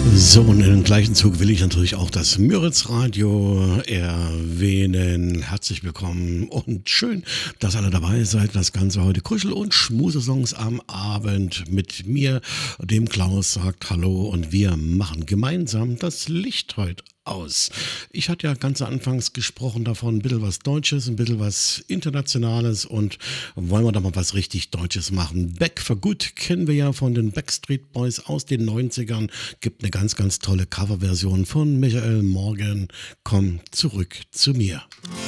So, und in dem gleichen Zug will ich natürlich auch das Müritz-Radio erwähnen. Herzlich willkommen und schön, dass alle dabei seid. Das Ganze heute Kuschel- und Schmusesongs am Abend mit mir. Dem Klaus sagt Hallo und wir machen gemeinsam das Licht heute aus. Ich hatte ja ganz anfangs gesprochen davon, ein bisschen was Deutsches, ein bisschen was Internationales und wollen wir doch mal was richtig Deutsches machen. Back for Good kennen wir ja von den Backstreet Boys aus den 90ern. Gibt eine ganz, ganz tolle Coverversion von Michael Morgan. Komm zurück zu mir.